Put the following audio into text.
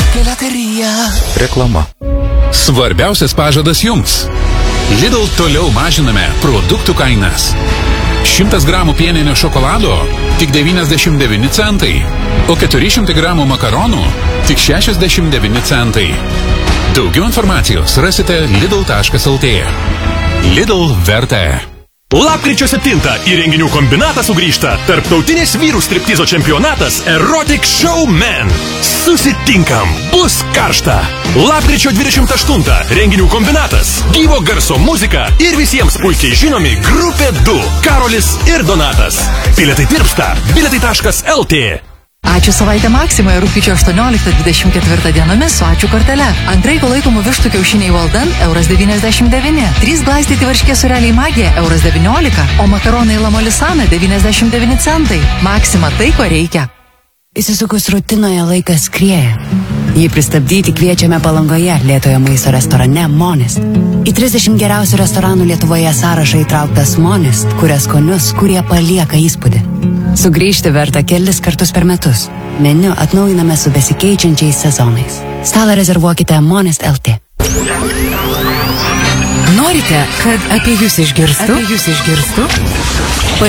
Gelateria. Reklama. Svarbiausias pažadas jums. Lidl toliau mažiname produktų kainas. 100 gramų pieninio šokolado tik 99 centai, o 400 gramų makaronų tik 69 centai. Daugiau informacijos rasite lidl.lt. Lidl vertė. Lapkričio 7 į renginių kombinatą sugrįžta tarptautinis vyrų striptizo čempionatas Erotic Showman. Susitinkam, bus karšta. Lapkričio 28 renginių kombinatas, gyvo garso muzika ir visiems puikiai žinomi grupė 2, Karolis ir Donatas. Bilietai tirpsta, biletai.lt. Ačiū savaitę Maksimoje rugpjūčio 18-24 dienomis su ačiū kortele. Ant raiko laikomų vištų kiaušiniai Walden €99, 3 glaistyti varškės sureliai Magija €19, o makaronai Lamolisana 99 centai. Maksima tai, ko reikia. Įsisukus rutinoje laikas skrieja. Jį pristabdyti kviečiame Palangoje lėtojo maisto restorane Monist. Į 30 geriausių restoranų Lietuvoje sąrašą įtrauktas Monist, kuria skonius, kurie palieka įspūdį. Sugrįžti verta kelis kartus per metus. Meniu atnaujiname su besikeičiančiais sezonais. Stalą rezervuokite Monist.lt. Norite, kad apie jūs išgirstų?